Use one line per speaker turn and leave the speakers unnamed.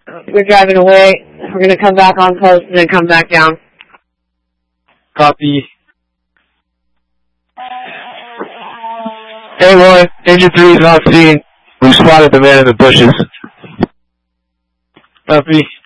We're driving away. We're going to come back on coast and then come back down.
Copy. A1, engine 3 is on scene. We've spotted the man in the bushes. Copy.